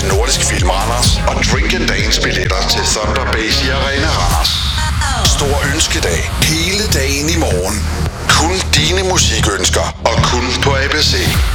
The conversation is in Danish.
til Nordisk Film Randers og Drink and Dance billetter til Thunder Base i Arena Randers. Stor ønskedag hele dagen i morgen. Kun dine musikønsker og kun på ABC.